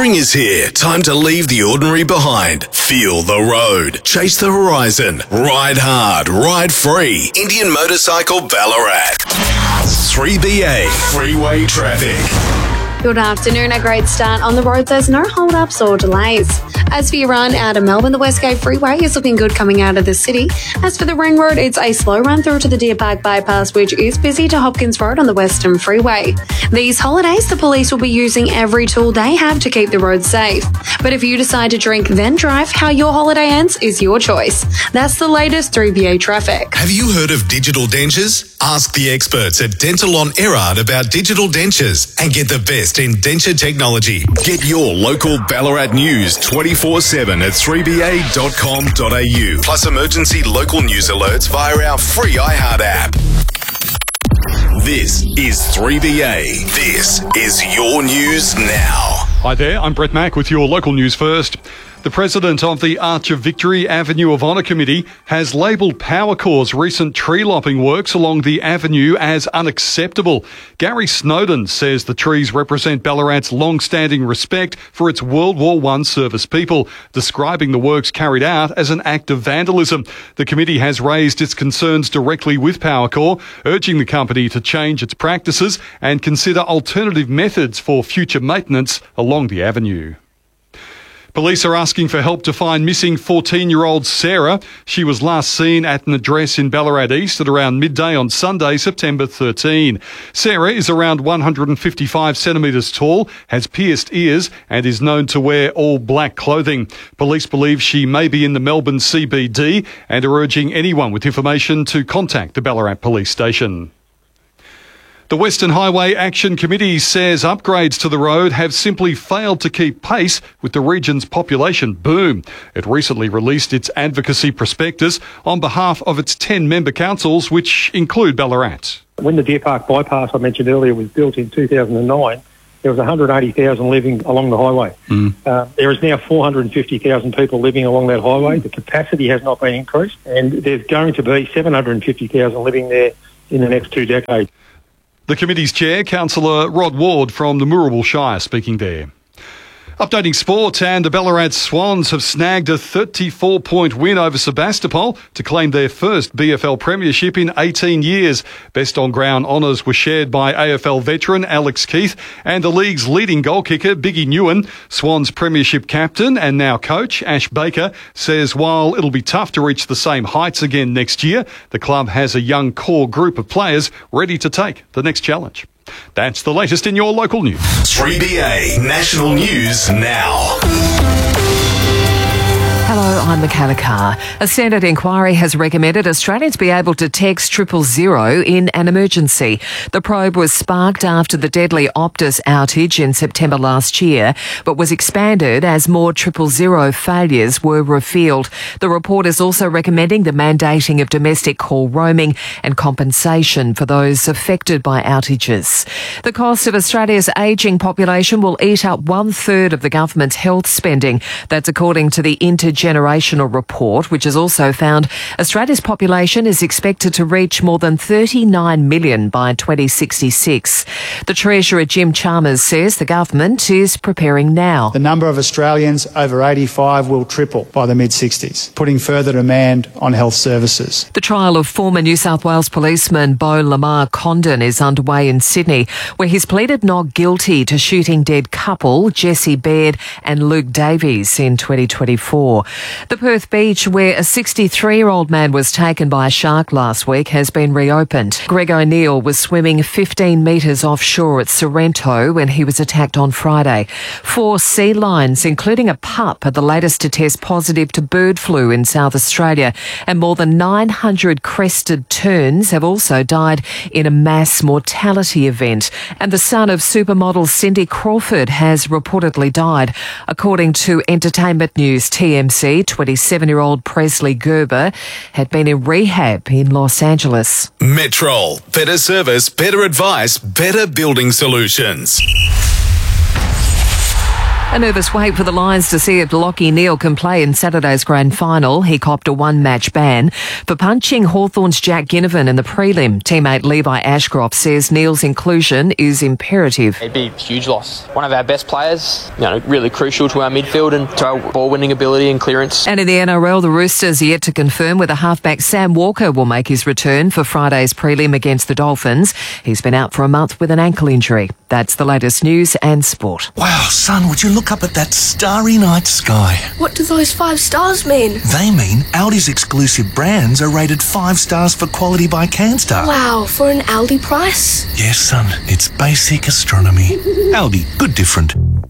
Spring is here. Time to leave the ordinary behind. Feel the road. Chase the horizon. Ride hard. Ride free. Indian Motorcycle Ballarat. 3BA Freeway Traffic. Good afternoon. A great start on the roads. There's no hold-ups or delays. As for your run out of Melbourne, the Westgate Freeway is looking good coming out of the city. As for the Ring Road, it's a slow run through to the Deer Park Bypass, which is busy to Hopkins Road on the Western Freeway. These holidays, the police will be using every tool they have to keep the roads safe. But if you decide to drink, then drive, how your holiday ends is your choice. That's the latest 3BA traffic. Have you heard of digital dentures? Ask the experts at Dental on Erard about digital dentures and get the best in denture technology. Get your local Ballarat news 24/7 at 3ba.com.au. Plus emergency local news alerts via our free iHeart app. This is 3BA. This is your news now. Hi there, I'm Brett Mack with your local news first. The president of the Arch of Victory Avenue of Honour Committee has labelled Powercor's recent tree lopping works along the avenue as unacceptable. Gary Snowden says the trees represent Ballarat's long-standing respect for its World War I service people, describing the works carried out as an act of vandalism. The committee has raised its concerns directly with Powercor, urging the company to change its practices and consider alternative methods for future maintenance along the avenue. Police are asking for help to find missing 14-year-old Sarah. She was last seen at an address in Ballarat East at around midday on Sunday, September 13. Sarah is around 155 centimetres tall, has pierced ears and is known to wear all black clothing. Police believe she may be in the Melbourne CBD and are urging anyone with information to contact the Ballarat Police Station. The Western Highway Action Committee says upgrades to the road have simply failed to keep pace with the region's population boom. It recently released its advocacy prospectus on behalf of its 10 member councils, which include Ballarat. When the Deer Park Bypass I mentioned earlier was built in 2009, there was 180,000 living along the highway. There is now 450,000 people living along that highway. The capacity has not been increased, and there's going to be 750,000 living there in the next 2 decades. The committee's chair, Councillor Rod Ward from the Moorabool Shire, speaking there. Updating sport, and the Ballarat Swans have snagged a 34-point win over Sebastopol to claim their first BFL premiership in 18 years. Best on-ground honours were shared by AFL veteran Alex Keith and the league's leading goal kicker, Biggie Newen. Swans premiership captain and now coach, Ash Baker, says while it'll be tough to reach the same heights again next year, the club has a young core group of players ready to take the next challenge. That's the latest in your local news. 3BA National News Now. Hello, I'm Michaela Carr. A Senate inquiry has recommended Australians be able to text 000 in an emergency. The probe was sparked after the deadly Optus outage in September last year, but was expanded as more 000 failures were revealed. The report is also recommending the mandating of domestic call roaming and compensation for those affected by outages. The cost of Australia's ageing population will eat up 1/3 of the government's health spending. That's according to the Intergenerational Report, which has also found Australia's population is expected to reach more than 39 million by 2066. The Treasurer Jim Chalmers says the government is preparing now. The number of Australians over 85 will triple by the mid-60s, putting further demand on health services. The trial of former New South Wales policeman Beau Lamar Condon is underway in Sydney, where he's pleaded not guilty to shooting dead couple Jesse Baird and Luke Davies in 2024. The Perth beach, where a 63-year-old man was taken by a shark last week, has been reopened. Greg O'Neill was swimming 15 metres offshore at Sorrento when he was attacked on Friday. 4 sea lions, including a pup, are the latest to test positive to bird flu in South Australia, and more than 900 crested terns have also died in a mass mortality event. And the son of supermodel Cindy Crawford has reportedly died. According to Entertainment News TMC, 27-year-old Presley Gerber had been in rehab in Los Angeles. Metrol. Better service, better advice, better building solutions. A nervous wait for the Lions to see if Lachie Neale can play in Saturday's grand final. He copped a one-match ban for punching Hawthorn's Jack Ginnivan in the prelim. Teammate Levi Ashcroft says Neale's inclusion is imperative. It'd be a huge loss. One of our best players, really crucial to our midfield and to our ball-winning ability and clearance. And in the NRL, the Roosters are yet to confirm whether halfback Sam Walker will make his return for Friday's prelim against the Dolphins. He's been out for a month with an ankle injury. That's the latest news and sport. Wow, son, would you look up at that starry night sky? What do those 5 stars mean? They mean Aldi's exclusive brands are rated 5 stars for quality by Canstar. Wow, for an Aldi price? Yes, son, it's basic astronomy. Aldi, good different.